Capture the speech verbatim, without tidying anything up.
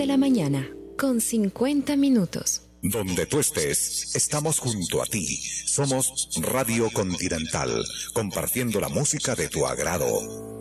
de la mañana, con cincuenta minutos. Donde tú estés, estamos junto a ti. Somos Radio Continental, compartiendo la música de tu agrado.